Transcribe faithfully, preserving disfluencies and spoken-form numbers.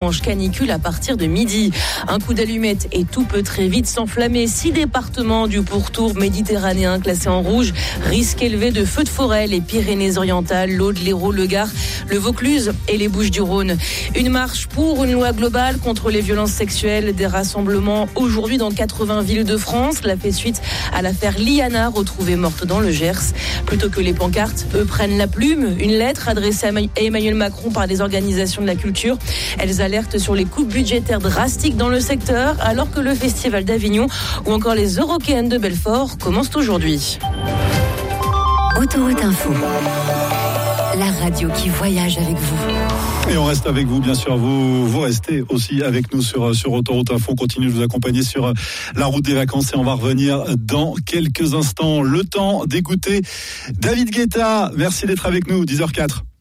étrange canicule à partir de midi. Un coup d'allumette et tout peut très vite s'enflammer. Six départements du pourtour méditerranéen classés en rouge. Risque élevé de feux de forêt, les Pyrénées-Orientales, l'Aude, l'Hérault, le Gard, le Vaucluse et les Bouches-du-Rhône. Une marche pour une loi globale contre les violences sexuelles. Des rassemblements aujourd'hui dans quatre-vingts villes de France. La fait suite à l'affaire Liana, retrouvée morte dans le Gers. Plutôt que les pancartes, eux prennent la plume. Une lettre adressée à Emmanuel Macron par des organisations de la culture. Elles alertent sur les coupes budgétaires drastiques dans le secteur, alors que le Festival d'Avignon ou encore les Eurokéennes de Belfort commencent aujourd'hui. Autoroute Info, la radio qui voyage avec vous. Et on reste avec vous, bien sûr. Vous, vous restez aussi avec nous sur, sur Autoroute Info. On continue de vous accompagner sur la route des vacances et on va revenir dans quelques instants. Le temps d'écouter David Guetta. Merci d'être avec nous, dix heures zéro quatre.